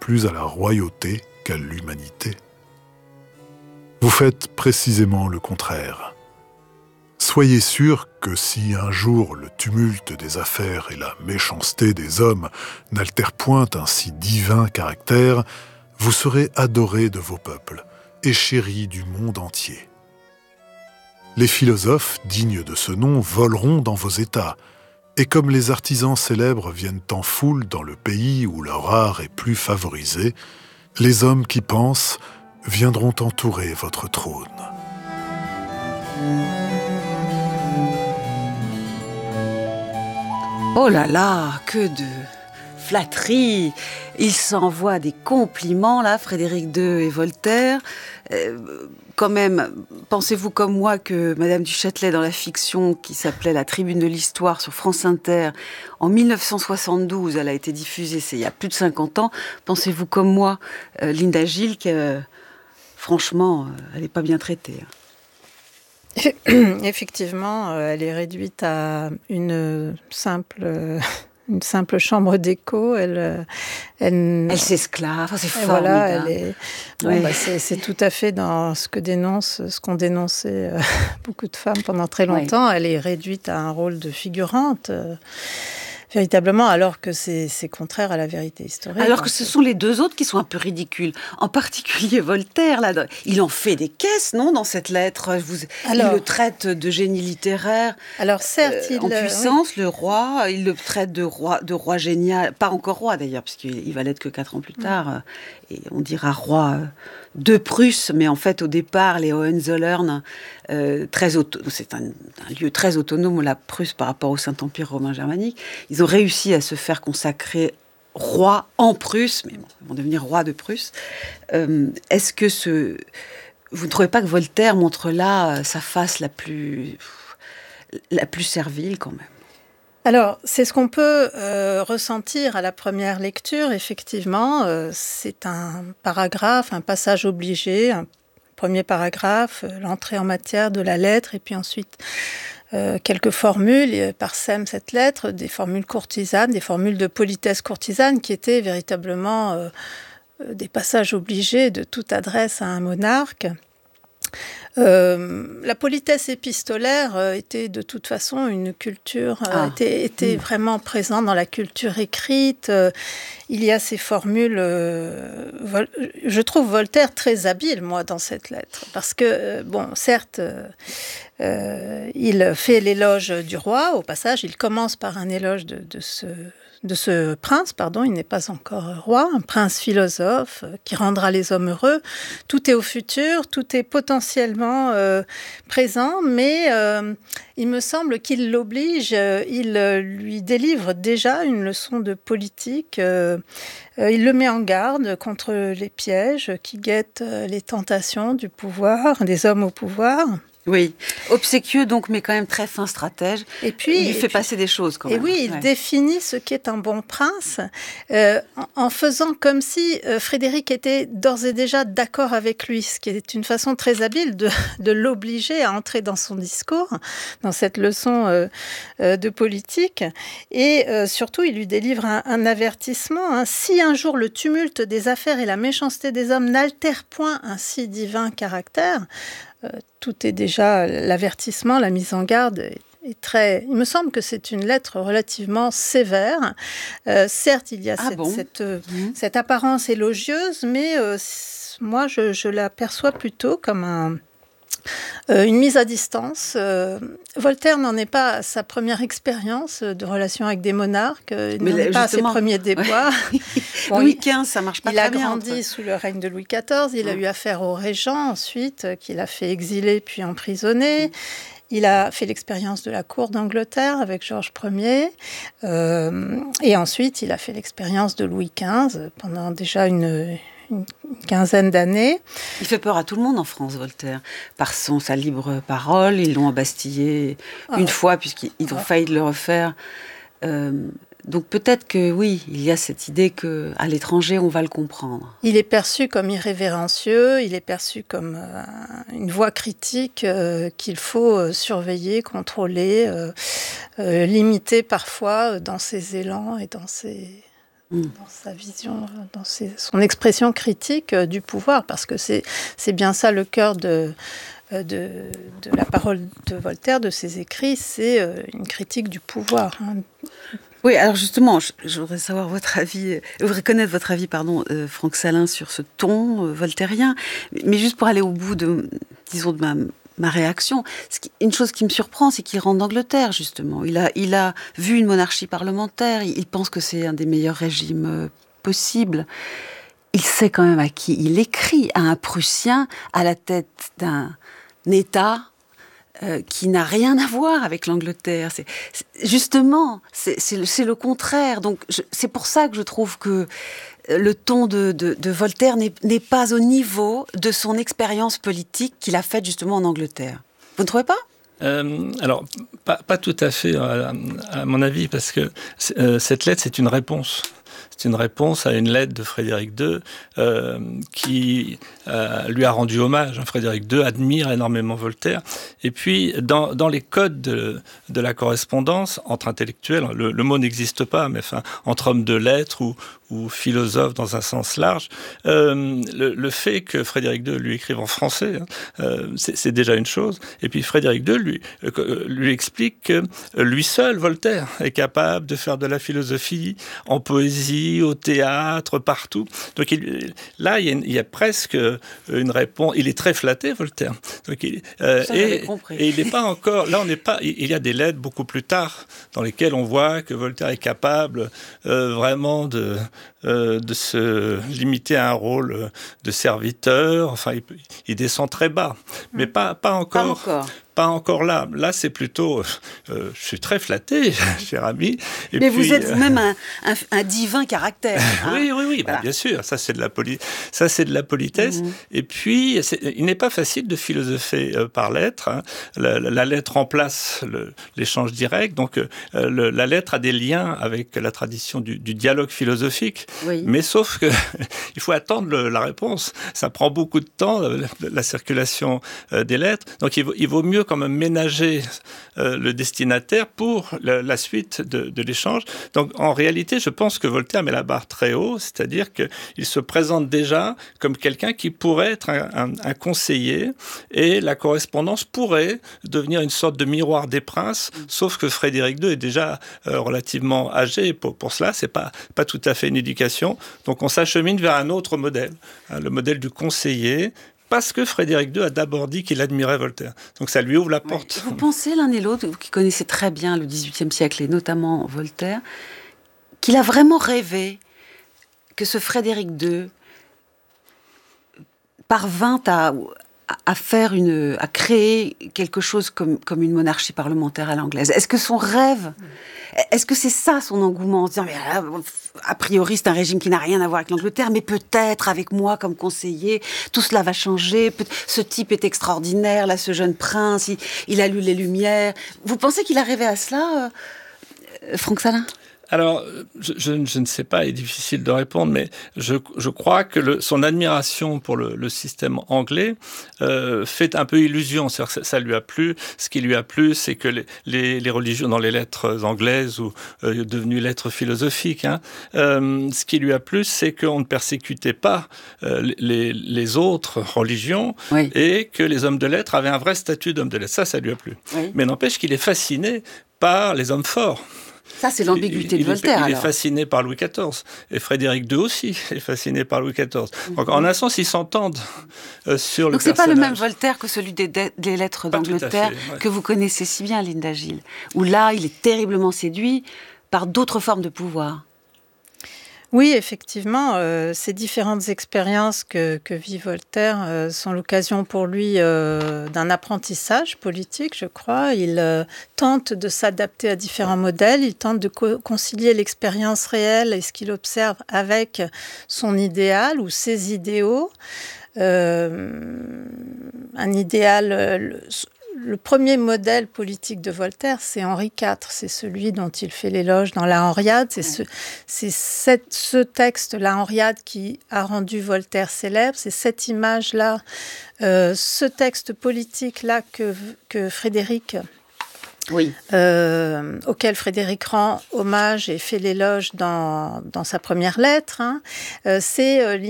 plus à la royauté qu'à l'humanité. Vous faites précisément le contraire. Soyez sûr que si un jour le tumulte des affaires et la méchanceté des hommes n'altèrent point un si divin caractère, vous serez adoré de vos peuples et chéri du monde entier. Les philosophes dignes de ce nom voleront dans vos États, et comme les artisans célèbres viennent en foule dans le pays où leur art est plus favorisé, les hommes qui pensent viendront entourer votre trône. Oh là là, que de flatterie! Ils s'envoient des compliments, là, Frédéric II et Voltaire. Quand même, pensez-vous comme moi que Madame du Châtelet, dans la fiction qui s'appelait La Tribune de l'Histoire sur France Inter, en 1972, elle a été diffusée, c'est il y a plus de 50 ans. Pensez-vous comme moi, Linda Gil, que franchement, elle n'est pas bien traitée. Effectivement, elle est réduite à une simple chambre d'écho. Elle s'esclave, c'est formidable. Voilà, c'est tout à fait dans ce qu'ont dénoncé beaucoup de femmes pendant très longtemps. Oui. Elle est réduite à un rôle de figurante. Véritablement, alors que c'est contraire à la vérité historique. Alors que ce sont les deux autres qui sont un peu ridicules. En particulier Voltaire, là, il en fait des caisses, non, dans cette lettre. Il le traite de génie littéraire. Alors certes, en puissance, le roi, il le traite de roi génial. Pas encore roi d'ailleurs, puisqu'il va l'être que 4 ans plus tard. Et on dira roi de Prusse, mais en fait, au départ, les Hohenzollern, c'est un lieu très autonome, la Prusse, par rapport au Saint-Empire romain germanique. Ils ont réussi à se faire consacrer roi en Prusse, mais bon, ils vont devenir roi de Prusse. Est-ce que vous ne trouvez pas que Voltaire montre là sa face la plus servile, quand même ? Alors, c'est ce qu'on peut ressentir à la première lecture, effectivement. C'est un paragraphe, un passage obligé, un premier paragraphe, l'entrée en matière de la lettre, et puis ensuite quelques formules parsèment cette lettre, des formules courtisanes, des formules de politesse courtisane qui étaient véritablement des passages obligés de toute adresse à un monarque. La politesse épistolaire était de toute façon une culture, était vraiment présente dans la culture écrite. Il y a ces formules, je trouve Voltaire très habile, moi, dans cette lettre. Parce que, certes, il fait l'éloge du roi, au passage, il commence par un éloge de ce prince, il n'est pas encore roi, un prince philosophe qui rendra les hommes heureux. Tout est au futur, tout est potentiellement présent, mais il me semble qu'il l'oblige, il lui délivre déjà une leçon de politique. Il le met en garde contre les pièges qui guettent les tentations du pouvoir, des hommes au pouvoir. Oui, obséquieux donc, mais quand même très fin stratège. Et puis, il lui fait passer des choses quand même. Et oui, il définit ce qu'est un bon prince en faisant comme si Frédéric était d'ores et déjà d'accord avec lui, ce qui est une façon très habile de l'obliger à entrer dans son discours, dans cette leçon de politique. Et surtout, il lui délivre un avertissement. Si un jour le tumulte des affaires et la méchanceté des hommes n'altèrent point un si divin caractère, tout est déjà l'avertissement, la mise en garde est très... Il me semble que c'est une lettre relativement sévère. Certes, il y a cette apparence élogieuse, mais moi, je la perçois plutôt comme une mise à distance. Voltaire n'en est pas à sa première expérience de relation avec des monarques, il n'en est pas à ses premiers déboires. Louis XV, ça marche pas très bien. Il a grandi sous le règne de Louis XIV, il a eu affaire au régent ensuite, qu'il a fait exiler puis emprisonner. Il a fait l'expérience de la cour d'Angleterre avec Georges Ier. Et ensuite, il a fait l'expérience de Louis XV pendant déjà une quinzaine d'années. Il fait peur à tout le monde en France, Voltaire, par sa libre parole. Ils l'ont embastillé une fois, puisqu'ils ont failli le refaire. Donc peut-être que oui, il y a cette idée qu'à l'étranger, on va le comprendre. Il est perçu comme irrévérencieux, il est perçu comme une voix critique qu'il faut surveiller, contrôler, limiter parfois dans ses élans et dans ses... dans sa vision, dans son expression critique du pouvoir, parce que c'est bien ça le cœur de la parole de Voltaire, de ses écrits, c'est une critique du pouvoir. Oui, alors justement, je voudrais savoir votre avis, je voudrais connaître votre avis, Franck Salin, sur ce ton voltairien, mais juste pour aller au bout de ma réaction, une chose qui me surprend, c'est qu'il rentre d'Angleterre, justement. Il a vu une monarchie parlementaire, il pense que c'est un des meilleurs régimes possibles. Il sait quand même à qui il écrit, à un Prussien, à la tête d'un État qui n'a rien à voir avec l'Angleterre. Justement, c'est le contraire. Donc, c'est pour ça que je trouve que le ton de Voltaire n'est pas au niveau de son expérience politique qu'il a faite justement en Angleterre. Vous ne trouvez pas ? Alors, pas tout à fait, à mon avis, parce que cette lettre, c'est une réponse. C'est une réponse à une lettre de Frédéric II qui lui a rendu hommage. Frédéric II admire énormément Voltaire. Et puis, dans les codes de la correspondance entre intellectuels, le mot n'existe pas, mais enfin, entre hommes de lettres ou philosophes dans un sens large, le fait que Frédéric II lui écrive en français, c'est déjà une chose. Et puis Frédéric II lui explique que lui seul, Voltaire, est capable de faire de la philosophie en poésie, au théâtre, partout. Donc il y a presque une réponse. Il est très flatté, Voltaire. Donc, et il n'est pas encore. Là, on n'est pas. Il y a des lettres beaucoup plus tard dans lesquelles on voit que Voltaire est capable vraiment de se limiter à un rôle de serviteur. Enfin, il descend très bas, mais pas encore. Pas encore là. Là, c'est plutôt... je suis très flatté, cher ami. Et mais puis, vous êtes vous-même un divin caractère. Hein. Oui, voilà. Bah, bien sûr. Ça, c'est de la politesse. Et puis, il n'est pas facile de philosopher par lettre. Hein. La lettre remplace l'échange direct. Donc, la lettre a des liens avec la tradition du dialogue philosophique. Oui. Mais sauf que il faut attendre la réponse. Ça prend beaucoup de temps, la circulation des lettres. Donc, il vaut mieux quand même ménager le destinataire pour la suite de l'échange. Donc, en réalité, je pense que Voltaire met la barre très haut, c'est-à-dire qu'il se présente déjà comme quelqu'un qui pourrait être un conseiller, et la correspondance pourrait devenir une sorte de miroir des princes, sauf que Frédéric II est déjà relativement âgé pour cela, c'est pas tout à fait une éducation. Donc, on s'achemine vers un autre modèle, le modèle du conseiller, parce que Frédéric II a d'abord dit qu'il admirait Voltaire. Donc ça lui ouvre la porte. Vous pensez l'un et l'autre, vous qui connaissez très bien le XVIIIe siècle et notamment Voltaire, qu'il a vraiment rêvé que ce Frédéric II parvint à créer quelque chose comme une monarchie parlementaire à l'anglaise. Est-ce que son rêve, est-ce que c'est ça son engouement, en se disant, mais là, a priori c'est un régime qui n'a rien à voir avec l'Angleterre, mais peut-être avec moi comme conseiller, tout cela va changer, ce type est extraordinaire, là, ce jeune prince, il a lu les Lumières. Vous pensez qu'il a rêvé à cela, Franck Salin ? Alors, je ne sais pas, il est difficile de répondre, mais je crois que son admiration pour le système anglais fait un peu illusion. C'est-à-dire que ça lui a plu. Ce qui lui a plu, c'est que les religions dans les lettres anglaises ou devenues lettres philosophiques, ce qui lui a plu, c'est qu'on ne persécutait pas les autres religions, oui, et que les hommes de lettres avaient un vrai statut d'hommes de lettres. Ça lui a plu. Oui. Mais n'empêche qu'il est fasciné par les hommes forts. Ça, c'est l'ambiguïté de Voltaire. Il est fasciné par Louis XIV. Et Frédéric II aussi est fasciné par Louis XIV. Donc, en un sens, ils s'entendent sur le personnage. Donc, c'est pas le même Voltaire que celui des lettres d'Angleterre, ouais, que vous connaissez si bien, Linda Gilles. Où là, il est terriblement séduit par d'autres formes de pouvoir. Oui, effectivement, ces différentes expériences que vit Voltaire sont l'occasion pour lui d'un apprentissage politique, je crois. Il tente de s'adapter à différents modèles, il tente de concilier l'expérience réelle et ce qu'il observe avec son idéal ou ses idéaux. Un idéal... Le premier modèle politique de Voltaire, c'est Henri IV. C'est celui dont il fait l'éloge dans La Henriade. C'est ce texte, La Henriade, qui a rendu Voltaire célèbre. C'est cette image-là, ce texte politique-là que Frédéric Oui. Auquel Frédéric rend hommage et fait l'éloge dans sa première lettre. C'est